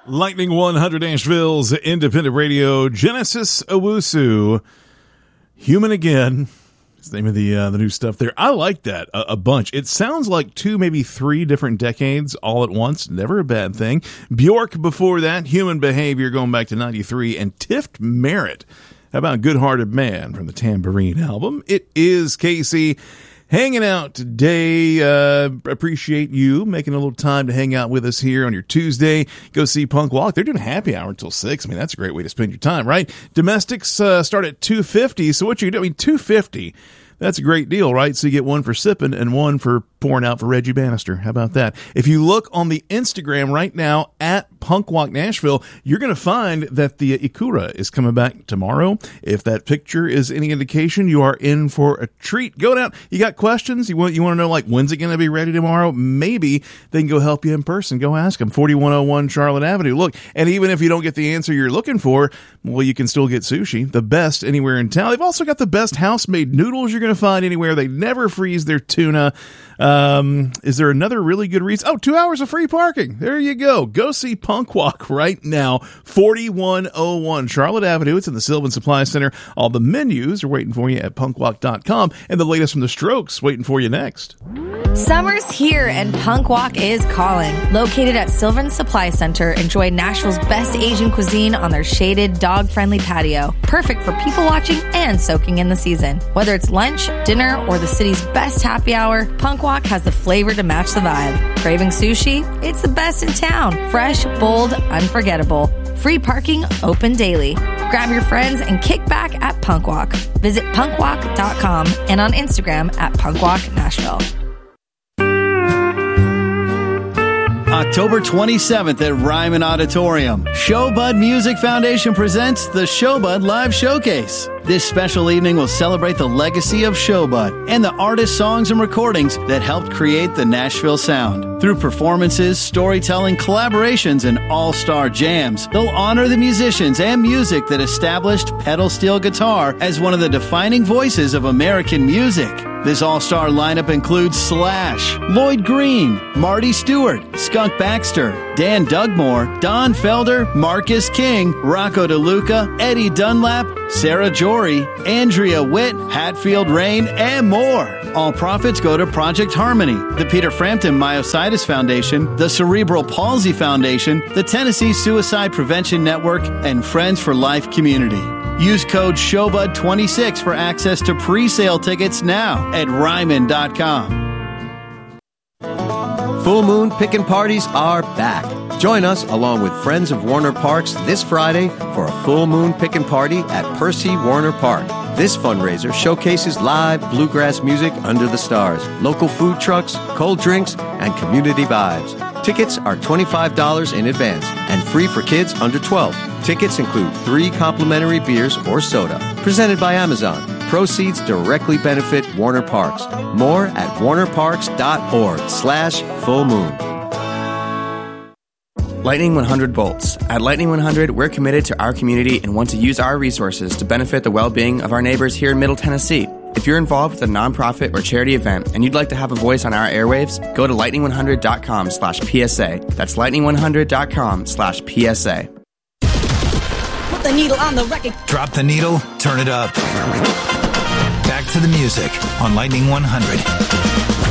Lightning 100 Nashville's independent radio, Genesis Owusu, Human Again. It's the name of the new stuff there. I like that a bunch. It sounds like 2, maybe 3 different decades all at once. Never a bad thing. Bjork before that, Human Behavior going back to 93, and Tift Merritt. How about Good Hearted Man from the Tambourine album? It is Casey hanging out today. Appreciate you making a little time to hang out with us here on your Tuesday. Go see Punk Walk. They're doing happy hour until 6. I mean, that's a great way to spend your time, right? Domestics start at $2.50. So what you do? I mean, $2.50. That's a great deal, right? So you get one for sipping and one for pouring out for Reggie Bannister. How about that? If you look on the Instagram right now at Punk Walk Nashville, you're going to find that the Ikura is coming back tomorrow. If that picture is any indication, you are in for a treat. Go down. You got questions? You want to know, like, when's it going to be ready tomorrow? Maybe they can go help you in person. Go ask them. 4101 Charlotte Avenue. Look, and even if you don't get the answer you're looking for, well, you can still get sushi, the best anywhere in town. They've also got the best house-made noodles you're going to find anywhere. They never freeze their tuna. Is there another really good reason? Oh, 2 hours of free parking. There you go. Go see Punk Walk right now. 4101 Charlotte Avenue. It's in the Sylvan Supply Center. All the menus are waiting for you at punkwalk.com, and the latest from the Strokes waiting for you next. Summer's here and Punk Walk is calling. Located at Sylvan Supply Center, enjoy Nashville's best Asian cuisine on their shaded, dog-friendly patio. Perfect for people watching and soaking in the season. Whether it's lunch, dinner, or the city's best happy hour, Punk Walk has the flavor to match the vibe. Craving sushi? It's the best in town. Fresh, bold, unforgettable. Free parking, open daily. Grab your friends and kick back at Punk Walk. Visit punkwalk.com and on Instagram at punkwalknashville. October 27th at Ryman Auditorium, Showbud Music Foundation presents the Showbud Live Showcase. This special evening will celebrate the legacy of Showbud and the artists, songs, and recordings that helped create the Nashville sound. Through performances, storytelling, collaborations, and all-star jams, they'll honor the musicians and music that established pedal steel guitar as one of the defining voices of American music. This all-star lineup includes Slash, Lloyd Green, Marty Stewart, Skunk Baxter, Dan Dugmore, Don Felder, Marcus King, Rocco DeLuca, Eddie Dunlap, Sarah Jory, Andrea Witt, Hatfield Rain, and more. All profits go to Project Harmony, the Peter Frampton Myositis Foundation, the Cerebral Palsy Foundation, the Tennessee Suicide Prevention Network, and Friends for Life Community. Use code SHOWBUD26 for access to pre-sale tickets now at Ryman.com. Full Moon Pickin' Parties are back. Join us along with friends of Warner Parks this Friday for a Full Moon Pickin' Party at Percy Warner Park. This fundraiser showcases live bluegrass music under the stars, local food trucks, cold drinks, and community vibes. Tickets are $25 in advance and free for kids under 12. Tickets include 3 complimentary beers or soda. Presented by Amazon. Proceeds directly benefit Warner Parks. More at warnerparks.org/fullmoon. Lightning 100 Bolts. At Lightning 100, we're committed to our community and want to use our resources to benefit the well-being of our neighbors here in Middle Tennessee. If you're involved with a nonprofit or charity event and you'd like to have a voice on our airwaves, go to lightning100.com/PSA. That's lightning100.com/PSA. Put the needle on the record. Drop the needle, turn it up. Back to the music on Lightning 100.